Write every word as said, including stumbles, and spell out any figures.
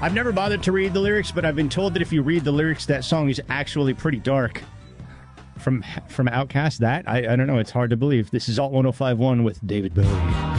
I've never bothered to read the lyrics, but I've been told that if you read the lyrics, that song is actually pretty dark. From from Outkast, that? I, I don't know. It's hard to believe. This is Alt one oh five point one with David Bowie.